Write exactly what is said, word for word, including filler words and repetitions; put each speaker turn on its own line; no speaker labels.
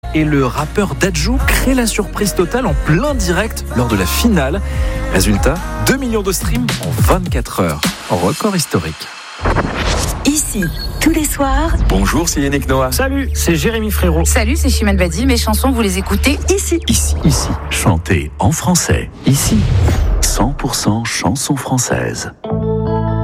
et le rappeur Dadju créent la surprise totale en plein direct lors de la finale. Résultat, deux millions de streams en vingt-quatre heures. Record historique.
Ici, tous les soirs.
Bonjour, c'est Yannick Noah.
Salut, c'est Jérémy Frérot.
Salut, c'est Chimène Badi. Mes chansons, vous les écoutez ici.
Ici, ici, chantez en français. Ici, cent pour cent chansons françaises.